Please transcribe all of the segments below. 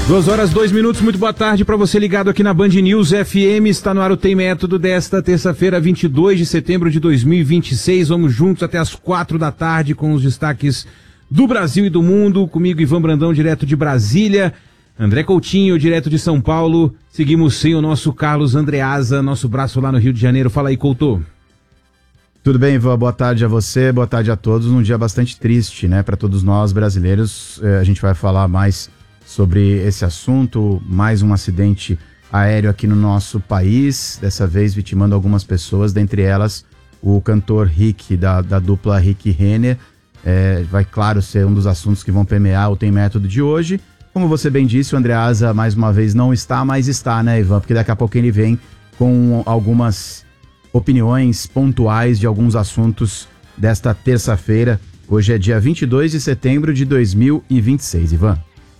2h02, muito boa tarde para você ligado aqui na Band News FM. Está no ar o Tem Método desta terça-feira, 22 de setembro de 2026. Vamos juntos até as 4 da tarde com os destaques do Brasil e do mundo. Comigo, Ivan Brandão, direto de Brasília. André Coutinho, direto de São Paulo. Seguimos sem o nosso Carlos Andreasa, nosso braço lá no Rio de Janeiro. Fala aí, Couto. Tudo bem, Ivan? Boa tarde a você, boa tarde a todos. Um dia bastante triste, né, para todos nós brasileiros. A gente vai falar mais sobre esse assunto, mais um acidente aéreo aqui no nosso país, dessa vez vitimando algumas pessoas, dentre elas o cantor Rick, da dupla Rick e Renner. Vai, claro, ser um dos assuntos que vão permear o Tem Método de hoje. Como você bem disse, o Andreasa mais uma vez não está, mas está, né, Ivan? Porque daqui a pouco ele vem com algumas opiniões pontuais de alguns assuntos desta terça-feira. Hoje é dia 22 de setembro de 2026, Ivan.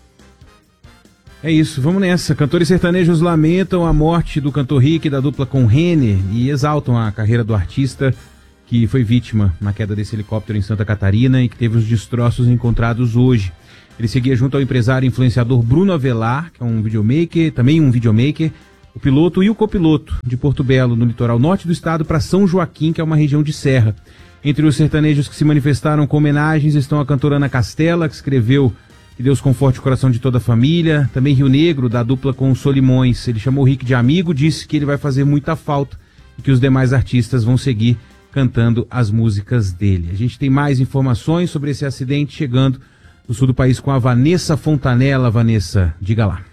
É isso, vamos nessa. Cantores sertanejos lamentam a morte do cantor Rick da dupla com Renner e exaltam a carreira do artista que foi vítima na queda desse helicóptero em Santa Catarina e que teve os destroços encontrados hoje. Ele seguia junto ao empresário e influenciador Bruno Avelar, que é um videomaker, o piloto e o copiloto de Porto Belo, no litoral norte do estado, para São Joaquim, que é uma região de serra. Entre os sertanejos que se manifestaram com homenagens estão a cantora Ana Castela, que escreveu que Deus conforte o coração de toda a família. Também Rio Negro, da dupla com Solimões. Ele chamou o Rick de amigo, disse que ele vai fazer muita falta e que os demais artistas vão seguir cantando as músicas dele. A gente tem mais informações sobre esse acidente chegando do sul do país com a Vanessa Fontanella. Vanessa, diga lá.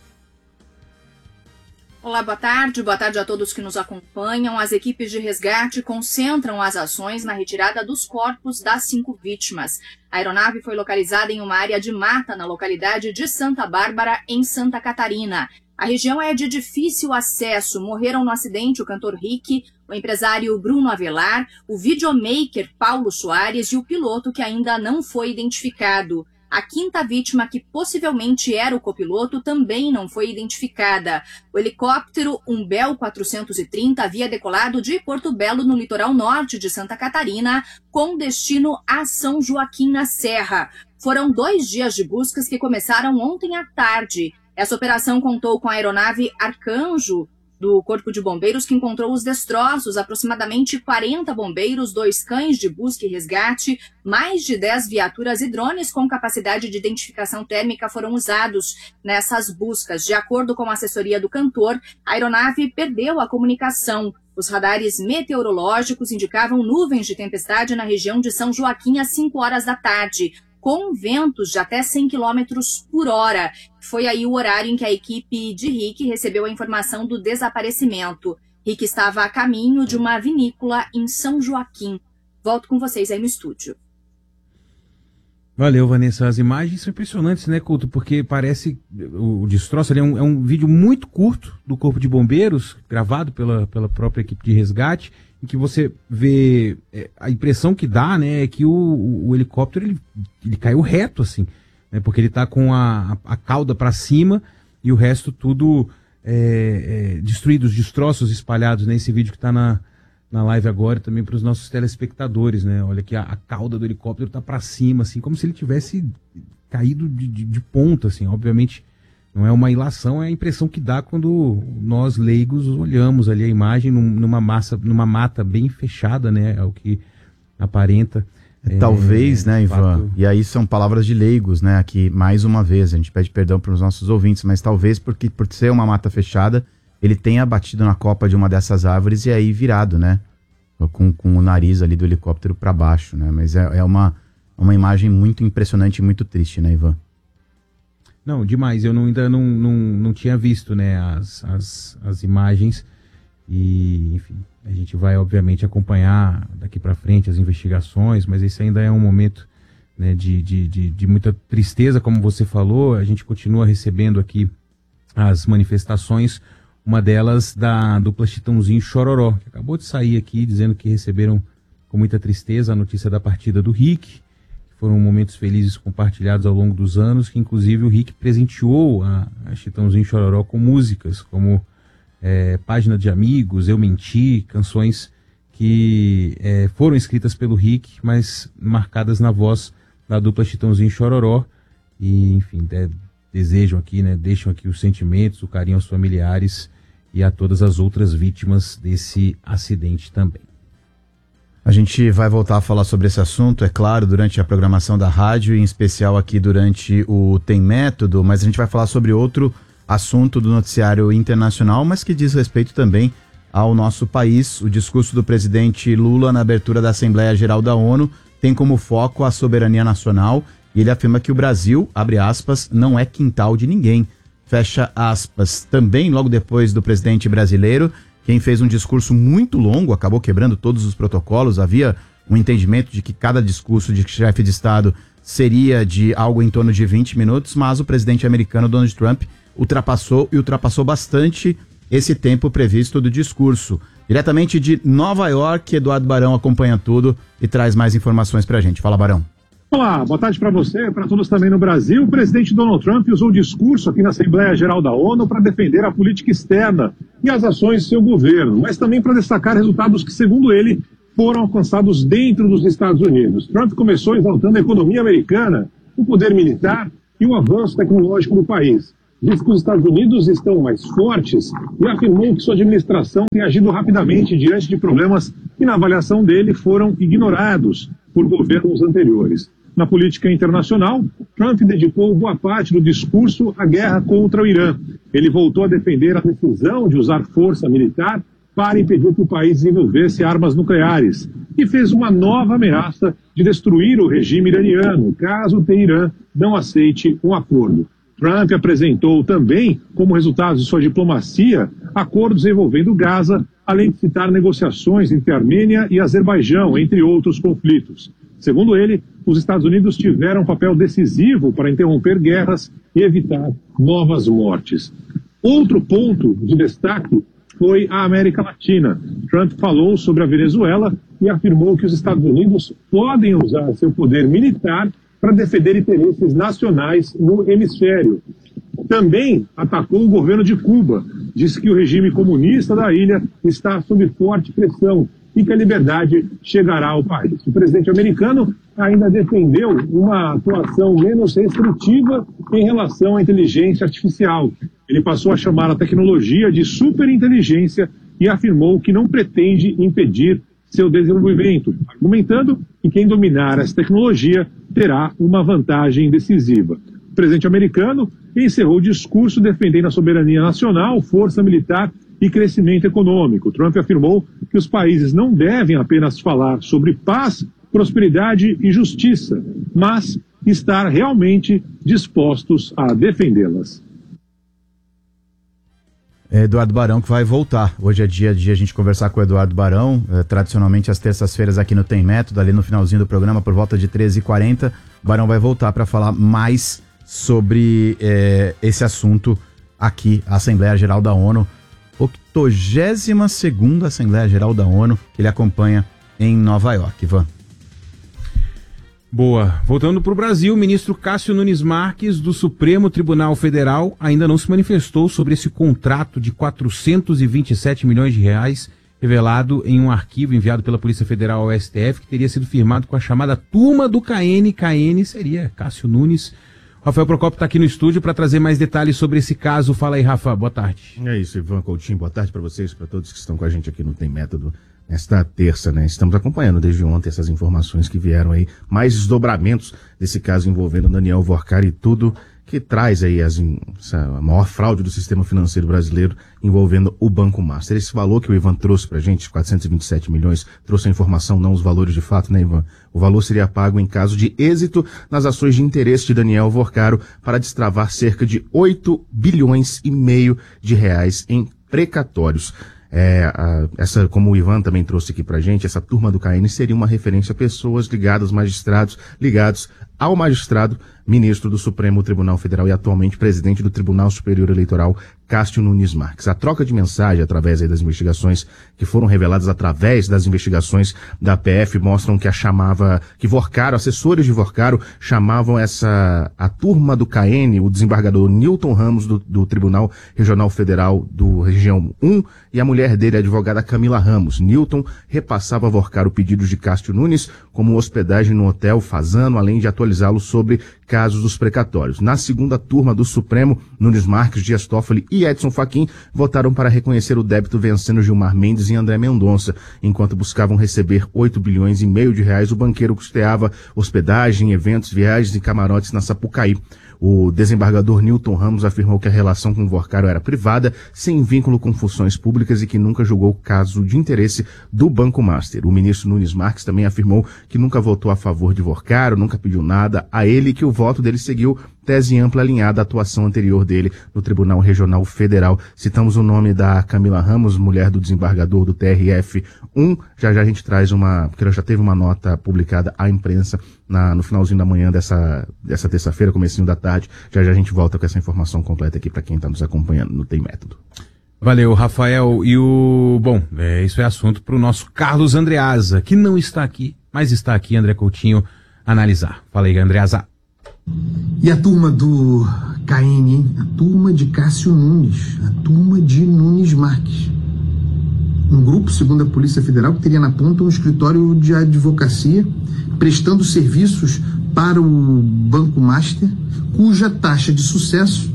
Olá, boa tarde a todos que nos acompanham. As equipes de resgate concentram as ações na retirada dos corpos das 5 vítimas. A aeronave foi localizada em uma área de mata na localidade de Santa Bárbara, em Santa Catarina. A região é de difícil acesso. Morreram no acidente o cantor Rick, o empresário Bruno Avelar, o videomaker Paulo Soares e o piloto que ainda não foi identificado. A 5ª vítima, que possivelmente era o copiloto, também não foi identificada. O helicóptero, um Bell 430, havia decolado de Porto Belo, no litoral norte de Santa Catarina, com destino a São Joaquim, na Serra. Foram 2 dias de buscas que começaram ontem à tarde. Essa operação contou com a aeronave Arcanjo, do Corpo de Bombeiros, que encontrou os destroços, aproximadamente 40 bombeiros, 2 cães de busca e resgate, mais de 10 viaturas e drones com capacidade de identificação térmica foram usados nessas buscas. De acordo com a assessoria do cantor, a aeronave perdeu a comunicação. Os radares meteorológicos indicavam nuvens de tempestade na região de São Joaquim às 5 horas da tarde, com ventos de até 100 km por hora. Foi aí o horário em que a equipe de Rick recebeu a informação do desaparecimento. Rick estava a caminho de uma vinícola em São Joaquim. Volto com vocês aí no estúdio. Valeu, Vanessa. As imagens são impressionantes, né, Couto? Porque parece o destroço ali é um vídeo muito curto do Corpo de Bombeiros, gravado pela própria equipe de resgate, em que você vê a impressão que dá, né, é que o helicóptero ele caiu reto, assim, né, porque ele tá com a cauda para cima e o resto tudo destruído, os destroços espalhados nesse vídeo que tá na live agora, também para os nossos telespectadores, né? Olha que a cauda do helicóptero tá para cima, assim, como se ele tivesse caído de ponta, assim. Obviamente não é uma ilação, é a impressão que dá quando nós leigos olhamos ali a imagem numa mata bem fechada, né? É o que aparenta. Talvez, né, Ivan? Fato... E aí são palavras de leigos, né? Aqui, mais uma vez, a gente pede perdão para os nossos ouvintes, mas talvez por ser uma mata fechada, ele tenha batido na copa de uma dessas árvores e aí virado, né? Com o nariz ali do helicóptero para baixo, né? Mas é uma imagem muito impressionante e muito triste, né, Ivan? Não, demais. Eu ainda não tinha visto, né, as imagens. E, enfim, a gente vai, obviamente, acompanhar daqui para frente as investigações, mas esse ainda é um momento, né, de muita tristeza, como você falou. A gente continua recebendo aqui as manifestações, uma delas da dupla Chitãozinho e Chororó, que acabou de sair aqui dizendo que receberam com muita tristeza a notícia da partida do Rick. Foram momentos felizes compartilhados ao longo dos anos, que inclusive o Rick presenteou a Chitãozinho e Chororó com músicas, como Página de Amigos, Eu Menti, canções que foram escritas pelo Rick, mas marcadas na voz da dupla Chitãozinho e Chororó. E, enfim, desejam aqui, né, deixam aqui os sentimentos, o carinho aos familiares e a todas as outras vítimas desse acidente também. A gente vai voltar a falar sobre esse assunto, é claro, durante a programação da rádio, em especial aqui durante o Tem Método, mas a gente vai falar sobre outro assunto do noticiário internacional, mas que diz respeito também ao nosso país. O discurso do presidente Lula na abertura da Assembleia Geral da ONU tem como foco a soberania nacional e ele afirma que o Brasil, abre aspas, não é quintal de ninguém, fecha aspas. Também, logo depois do presidente brasileiro, quem fez um discurso muito longo, acabou quebrando todos os protocolos, havia um entendimento de que cada discurso de chefe de Estado seria de algo em torno de 20 minutos, mas o presidente americano Donald Trump ultrapassou bastante esse tempo previsto do discurso. Diretamente de Nova York, Eduardo Barão acompanha tudo e traz mais informações pra gente. Fala, Barão. Olá, boa tarde para você e para todos também no Brasil. O presidente Donald Trump usou o discurso aqui na Assembleia Geral da ONU para defender a política externa e as ações de seu governo, mas também para destacar resultados que, segundo ele, foram alcançados dentro dos Estados Unidos. Trump começou exaltando a economia americana, o poder militar e o avanço tecnológico do país. Disse que os Estados Unidos estão mais fortes e afirmou que sua administração tem agido rapidamente diante de problemas que, na avaliação dele, foram ignorados por governos anteriores. Na política internacional, Trump dedicou boa parte do discurso à guerra contra o Irã. Ele voltou a defender a decisão de usar força militar para impedir que o país desenvolvesse armas nucleares e fez uma nova ameaça de destruir o regime iraniano, caso o Teherã não aceite um acordo. Trump apresentou também, como resultado de sua diplomacia, acordos envolvendo Gaza, além de citar negociações entre Armênia e Azerbaijão, entre outros conflitos. Segundo ele, os Estados Unidos tiveram um papel decisivo para interromper guerras e evitar novas mortes. Outro ponto de destaque foi a América Latina. Trump falou sobre a Venezuela e afirmou que os Estados Unidos podem usar seu poder militar para defender interesses nacionais no hemisfério. Também atacou o governo de Cuba. Disse que o regime comunista da ilha está sob forte pressão e que a liberdade chegará ao país. O presidente americano ainda defendeu uma atuação menos restritiva em relação à inteligência artificial. Ele passou a chamar a tecnologia de superinteligência e afirmou que não pretende impedir seu desenvolvimento, argumentando que quem dominar essa tecnologia terá uma vantagem decisiva. O presidente americano encerrou o discurso defendendo a soberania nacional, força militar e crescimento econômico. Trump afirmou que os países não devem apenas falar sobre paz, prosperidade e justiça, mas estar realmente dispostos a defendê-las. Eduardo Barão que vai voltar. Hoje é dia de a gente conversar com o Eduardo Barão, tradicionalmente às terças-feiras aqui no Tem Método, ali no finalzinho do programa, por volta de 13h40. O Barão vai voltar para falar mais sobre esse assunto aqui, a Assembleia Geral da ONU, 82ª Assembleia Geral da ONU, que ele acompanha em Nova York. Ivan. Boa. Voltando para o Brasil, o ministro Cássio Nunes Marques, do Supremo Tribunal Federal, ainda não se manifestou sobre esse contrato de 427 milhões de reais revelado em um arquivo enviado pela Polícia Federal ao STF, que teria sido firmado com a chamada turma do KN. KN seria Cássio Nunes. Rafael Procópio está aqui no estúdio para trazer mais detalhes sobre esse caso. Fala aí, Rafa. Boa tarde. É isso, Ivan Coutinho. Boa tarde para vocês, para todos que estão com a gente aqui no Tem Método. Nesta terça, né? Estamos acompanhando desde ontem essas informações que vieram aí, mais desdobramentos desse caso envolvendo Daniel Vorcar e tudo que traz aí a maior fraude do sistema financeiro brasileiro envolvendo o Banco Master. Esse valor que o Ivan trouxe pra gente, 427 milhões, trouxe a informação, não os valores de fato, né, Ivan? O valor seria pago em caso de êxito nas ações de interesse de Daniel Vorcaro para destravar cerca de 8 bilhões e meio de reais em precatórios. Como o Ivan também trouxe aqui pra gente, essa turma do KN seria uma referência a pessoas ligadas, magistrados ligados ao magistrado, ministro do Supremo Tribunal Federal e atualmente presidente do Tribunal Superior Eleitoral, Cássio Nunes Marques. A troca de mensagem através aí das investigações que foram reveladas através das investigações da PF mostram que Vorcaro, assessores de Vorcaro, chamavam a turma do KN, o desembargador Newton Ramos do Tribunal Regional Federal do Região 1 e a mulher dele, a advogada Camila Ramos. Newton repassava a Vorcaro pedidos de Cássio Nunes, como hospedagem no Hotel Fazano, além de atualização atualizá-lo sobre casos dos precatórios. Na segunda turma do Supremo, Nunes Marques, Dias Toffoli e Edson Fachin votaram para reconhecer o débito vencendo Gilmar Mendes e André Mendonça. Enquanto buscavam receber 8,5 bilhões de reais, o banqueiro custeava hospedagem, eventos, viagens e camarotes na Sapucaí. O desembargador Newton Ramos afirmou que a relação com o Vorcaro era privada, sem vínculo com funções públicas e que nunca julgou caso de interesse do Banco Master. O ministro Nunes Marques também afirmou que nunca votou a favor de Vorcaro, nunca pediu nada a ele e que o voto dele seguiu tese ampla alinhada à atuação anterior dele no Tribunal Regional Federal. Citamos o nome da Camila Ramos, mulher do desembargador do TRF-1. Já a gente traz porque ela já teve uma nota publicada à imprensa no finalzinho da manhã dessa terça-feira, comecinho da tarde. Já a gente volta com essa informação completa aqui para quem está nos acompanhando no Tem Método. Valeu, Rafael. Isso é assunto para o nosso Carlos Andreasa, que não está aqui, mas está aqui, André Coutinho, analisar. Fala aí, Andreasa. E a turma do KN, hein? A turma de Cássio Nunes, a turma de Nunes Marques. Um grupo, segundo a Polícia Federal, que teria na ponta um escritório de advocacia prestando serviços para o Banco Master, cuja taxa de sucesso,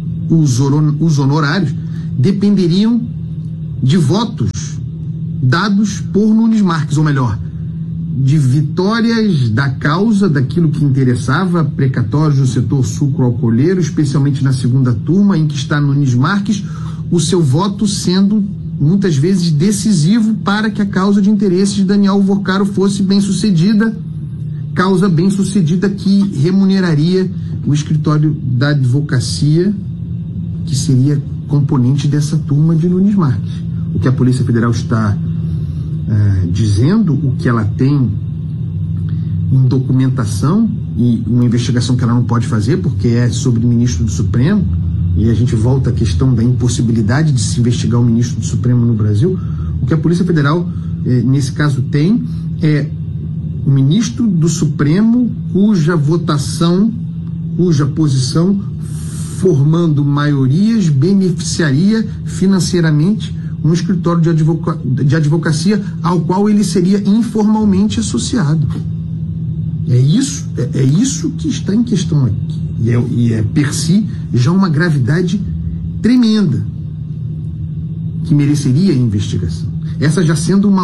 os honorários, dependeriam de votos dados por Nunes Marques, ou melhor, de vitórias da causa, daquilo que interessava, precatórios do setor sucro-alcooleiro, especialmente na segunda turma, em que está Nunes Marques, o seu voto sendo muitas vezes decisivo para que a causa de interesse de Daniel Vorcaro fosse bem-sucedida, causa bem-sucedida que remuneraria o escritório da advocacia, que seria componente dessa turma de Nunes Marques. O que a Polícia Federal está dizendo, o que ela tem em documentação e uma investigação que ela não pode fazer porque é sobre o ministro do Supremo, e a gente volta à questão da impossibilidade de se investigar o ministro do Supremo no Brasil. O que a Polícia Federal nesse caso tem é o ministro do Supremo cuja votação, cuja posição formando maiorias beneficiaria financeiramente um escritório de advocacia ao qual ele seria informalmente associado. É isso que está em questão aqui. E é per si já uma gravidade tremenda que mereceria investigação. Essa já sendo uma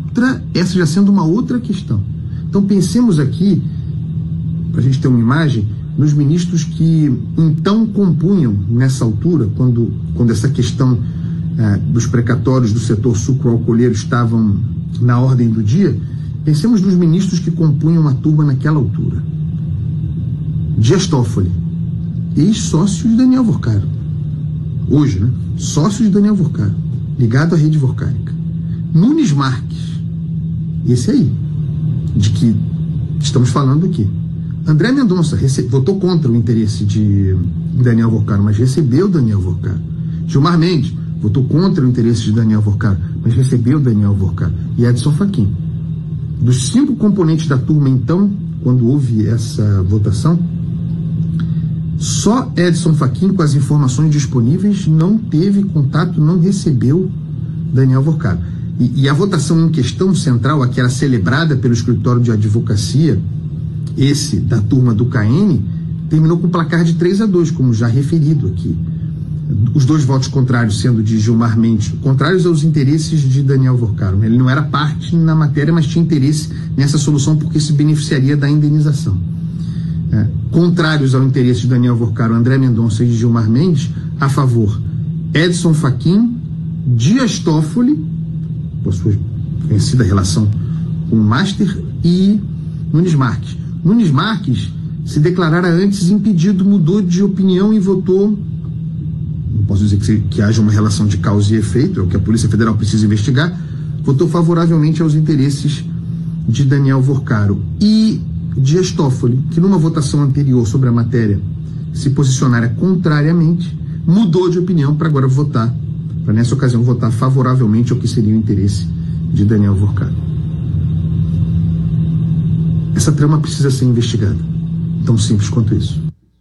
outra questão. Então pensemos aqui, para a gente ter uma imagem, nos ministros que então compunham nessa altura, quando essa questão dos precatórios do setor sucro-alcooleiro estavam na ordem do dia. Pensemos nos ministros que compunham a turma naquela altura. Dias Toffoli, ex-sócio de Daniel Vorcaro. Hoje, né? Sócio de Daniel Vorcaro, ligado à rede vorcárica. Nunes Marques, esse aí, de que estamos falando aqui. André Mendonça votou contra o interesse de Daniel Vorcaro, mas recebeu Daniel Vorcaro. Gilmar Mendes votou contra o interesse de Daniel Vorcaro, mas recebeu Daniel Vorcaro. E Edson Fachin. Dos 5 componentes da turma, então, quando houve essa votação, só Edson Fachin, com as informações disponíveis, não teve contato, não recebeu Daniel Vorcaro. E a votação em questão central, a que era celebrada pelo escritório de advocacia, esse da turma do KN, terminou com placar de 3-2, como já referido aqui. Os 2 votos contrários sendo de Gilmar Mendes, contrários aos interesses de Daniel Vorcaro. Ele não era parte na matéria, mas tinha interesse nessa solução porque se beneficiaria da indenização. Contrários ao interesse de Daniel Vorcaro, André Mendonça e Gilmar Mendes, a favor Edson Fachin, Dias Toffoli, por sua conhecida relação com o Master, e Nunes Marques. Nunes Marques se declarara antes impedido, mudou de opinião e votou. Não posso dizer que haja uma relação de causa e efeito, é o que a Polícia Federal precisa investigar, votou favoravelmente aos interesses de Daniel Vorcaro. E Dias Toffoli, que numa votação anterior sobre a matéria se posicionara contrariamente, mudou de opinião para agora votar, para nessa ocasião votar favoravelmente ao que seria o interesse de Daniel Vorcaro. Essa trama precisa ser investigada. Tão simples quanto isso.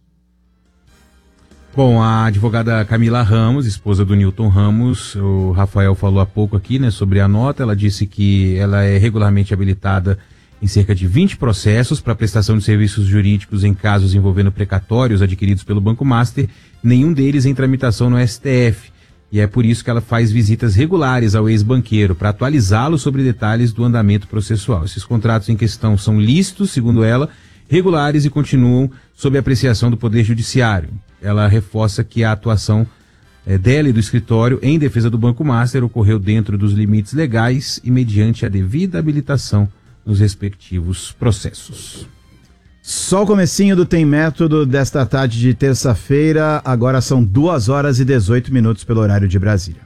Bom, a advogada Camila Ramos, esposa do Newton Ramos, o Rafael falou há pouco aqui, né, sobre a nota. Ela disse que ela é regularmente habilitada em cerca de 20 processos para prestação de serviços jurídicos em casos envolvendo precatórios adquiridos pelo Banco Master, nenhum deles em tramitação no STF. E é por isso que ela faz visitas regulares ao ex-banqueiro para atualizá-lo sobre detalhes do andamento processual. Esses contratos em questão são lícitos, segundo ela, regulares e continuam sob apreciação do Poder Judiciário. Ela reforça que a atuação dela e do escritório em defesa do Banco Master ocorreu dentro dos limites legais e mediante a devida habilitação nos respectivos processos. Só o comecinho do Tem Método desta tarde de terça-feira, agora são 2h18 pelo horário de Brasília.